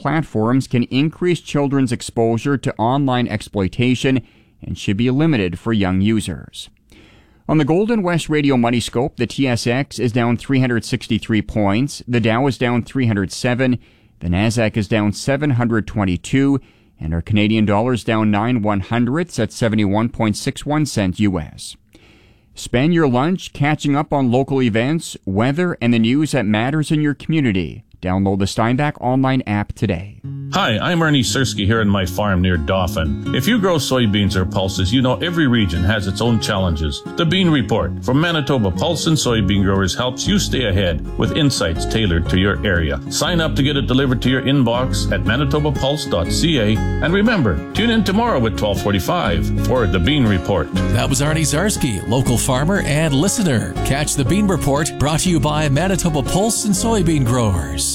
platforms can increase children's exposure to online exploitation and should be limited for young users. On the Golden West Radio Money Scope, the TSX is down 363 points, the Dow is down 307, the Nasdaq is down 722, and our Canadian dollar is down 9/100ths at 71.61 cents US. Spend your lunch catching up on local events, weather, and the news that matters in your community. Download the Steinbach online app today. Hi, I'm Ernie Sersky here on my farm near Dauphin. If you grow soybeans or pulses, you know every region has its own challenges. The Bean Report from Manitoba Pulse and Soybean Growers helps you stay ahead with insights tailored to your area. Sign up to get it delivered to your inbox at manitobapulse.ca. And remember, tune in tomorrow at 12:45 for the Bean Report. That was Arnie Zarsky, local farmer and listener. Catch the Bean Report, brought to you by Manitoba Pulse and Soybean Growers.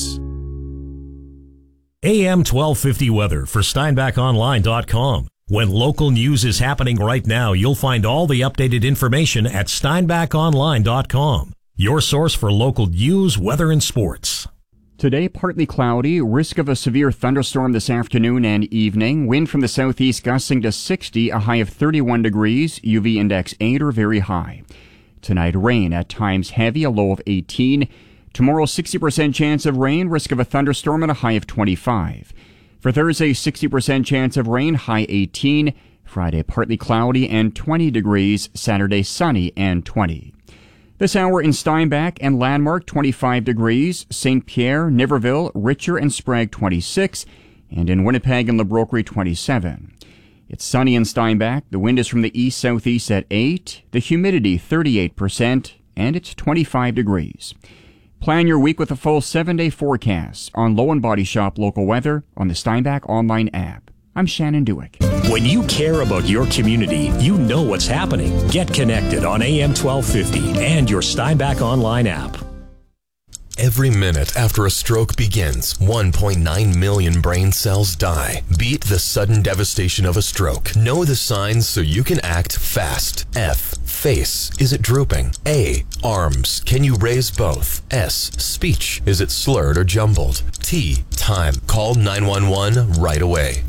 AM 1250 weather for SteinbachOnline.com. When local news is happening right now, you'll find all the updated information at SteinbachOnline.com. Your source for local news, weather, and sports. Today, partly cloudy, risk of a severe thunderstorm this afternoon and evening. Wind from the southeast gusting to 60, a high of 31 degrees, UV index 8 or very high. Tonight, rain, at times heavy, a low of 18. Tomorrow, 60% chance of rain, risk of a thunderstorm and a high of 25. For Thursday, 60% chance of rain, high 18. Friday, partly cloudy and 20 degrees. Saturday, sunny and 20. This hour in Steinbach and Landmark, 25 degrees. St. Pierre, Niverville, Richer and Sprague, 26. And in Winnipeg and LeBrokery, 27. It's sunny in Steinbach. The wind is from the east-southeast at 8. The humidity, 38%. And it's 25 degrees. Plan your week with a full 7-day forecast on Low and Body Shop local weather on the Steinbach online app. I'm Shannon Dewick. When you care about your community, you know what's happening. Get connected on AM 1250 and your Steinbach online app. Every minute after a stroke begins, 1.9 million brain cells die. Beat the sudden devastation of a stroke. Know the signs so you can act fast. F. Face. Is it drooping? A. Arms. Can you raise both? S. Speech. Is it slurred or jumbled? T. Time. Call 911 right away.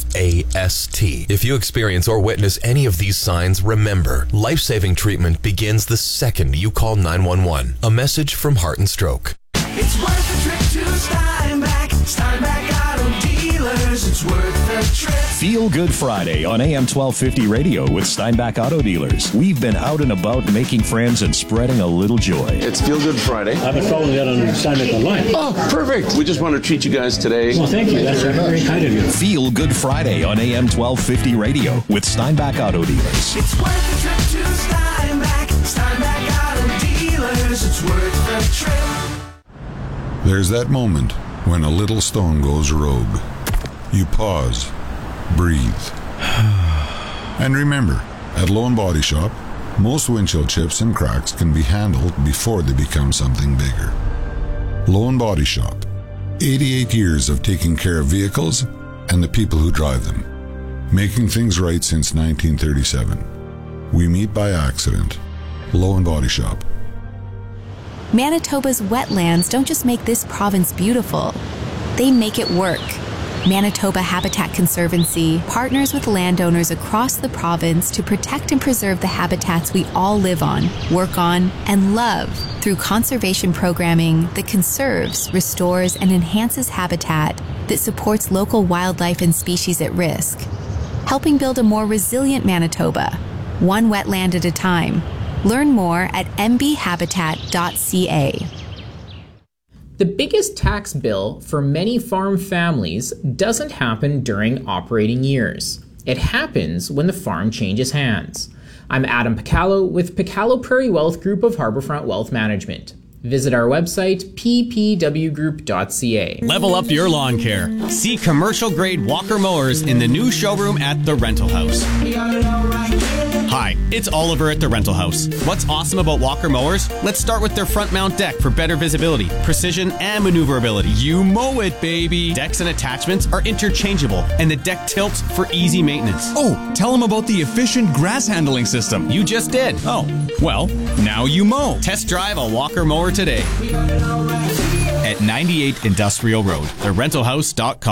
FAST. If you experience or witness any of these signs, remember, life-saving treatment begins the second you call 911. A message from Heart and Stroke. It's worth the trip to Steinbach. Steinbach Auto Dealers. It's worth the trip. Feel Good Friday on AM 1250 radio with Steinbach Auto Dealers. We've been out and about making friends and spreading a little joy. It's Feel Good Friday. I've been following that on Steinbach Online. Oh, perfect. We just want to treat you guys today. Well, thank you. That's very kind of you. Feel Good Friday on AM 1250 radio with Steinbach Auto Dealers. It's worth the trip to Steinbach. Steinbach Auto Dealers. It's worth the trip. There's that moment when a little stone goes rogue. You pause, breathe. And remember, at Low and Body Shop, most windshield chips and cracks can be handled before they become something bigger. Low and Body Shop, 88 years of taking care of vehicles and the people who drive them, making things right since 1937. We meet by accident. Low and Body Shop. Manitoba's wetlands don't just make this province beautiful, they make it work. Manitoba Habitat Conservancy partners with landowners across the province to protect and preserve the habitats we all live on, work on, and love through conservation programming that conserves, restores, and enhances habitat that supports local wildlife and species at risk, helping build a more resilient Manitoba, one wetland at a time. Learn more at mbhabitat.ca. The biggest tax bill for many farm families doesn't happen during operating years. It happens when the farm changes hands. I'm Adam Picallo with Picallo Prairie Wealth Group of Harbourfront Wealth Management. Visit our website, ppwgroup.ca. Level up your lawn care. See commercial-grade Walker mowers in the new showroom at The Rental House. Hi, it's Oliver at The Rental House. What's awesome about Walker mowers? Let's start with their front mount deck for better visibility, precision, and maneuverability. You mow it, baby! Decks and attachments are interchangeable, and the deck tilts for easy maintenance. Oh, tell them about the efficient grass handling system. You just did. Oh, well, now you mow. Test drive a Walker mower today at 98 Industrial Road, therentalhouse.com.